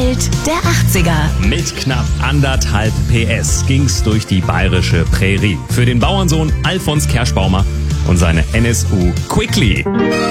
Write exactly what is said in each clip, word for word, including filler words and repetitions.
Welt der achtziger. Mit knapp anderthalb P S ging's durch die bayerische Prärie. Für den Bauernsohn Alfons Kerschbaumer und seine N S U Quickly.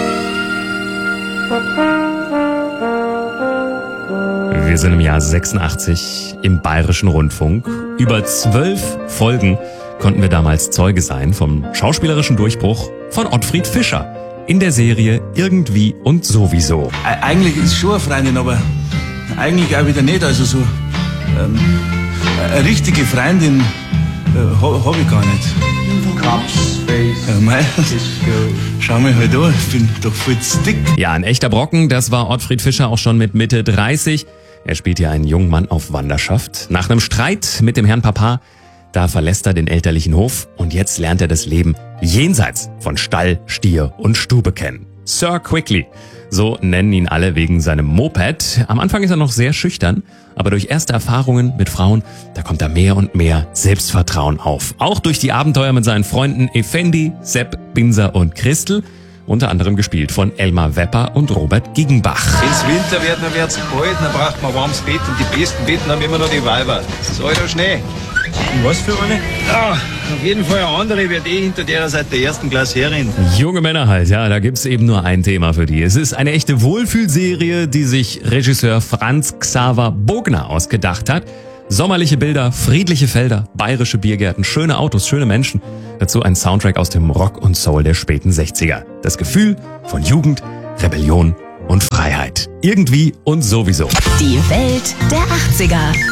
Wir sind im Jahr sechsundachtzig im Bayerischen Rundfunk. Über zwölf Folgen konnten wir damals Zeuge sein vom schauspielerischen Durchbruch von Ottfried Fischer in der Serie Irgendwie und Sowieso. E- Eigentlich ist schon eine Freundin, aber eigentlich auch wieder nicht. Also so ähm, eine richtige Freundin äh, habe hab ich gar nicht. Ja, mei, schau mich halt an, ich bin doch voll dick. Ja, ein echter Brocken, das war Ottfried Fischer auch schon mit Mitte dreißig. Er spielt hier einen jungen Mann auf Wanderschaft. Nach einem Streit mit dem Herrn Papa, da verlässt er den elterlichen Hof und jetzt lernt er das Leben jenseits von Stall, Stier und Stube kennen. Sir Quickly, so nennen ihn alle wegen seinem Moped. Am Anfang ist er noch sehr schüchtern, aber durch erste Erfahrungen mit Frauen, da kommt er mehr und mehr Selbstvertrauen auf. Auch durch die Abenteuer mit seinen Freunden Effendi, Sepp, Binser und Christel, unter anderem gespielt von Elmar Wepper und Robert Giggenbach. Wenn's Winter wird, dann wird's kalt, dann braucht man warmes Bett und die besten Betten haben immer noch die Weiber. Das ist alter Schnee. Und was für eine? Ja, auf jeden Fall eine andere wird eh hinter der seit der ersten Klasse herin. Junge Männer halt, ja, da gibt's eben nur ein Thema für die. Es ist eine echte Wohlfühlserie, die sich Regisseur Franz Xaver Bogner ausgedacht hat. Sommerliche Bilder, friedliche Felder, bayerische Biergärten, schöne Autos, schöne Menschen. Dazu ein Soundtrack aus dem Rock und Soul der späten sechziger. Das Gefühl von Jugend, Rebellion und Freiheit. Irgendwie und Sowieso. Die Welt der achtziger.